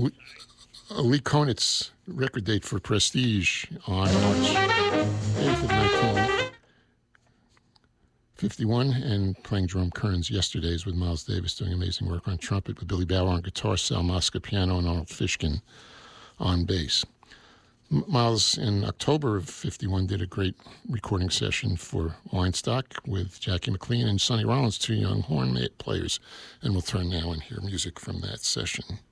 Lee Konitz record date for Prestige on March 8th of 1951, and playing Jerome Kearns yesterdays with Miles Davis doing amazing work on trumpet, with Billy Bauer on guitar, Sal Mosca piano, and Arnold Fishkin on bass. Miles, in October of 51, did a great recording session for Weinstock with Jackie McLean and Sonny Rollins, two young horn players, and we'll turn now and hear music from that session.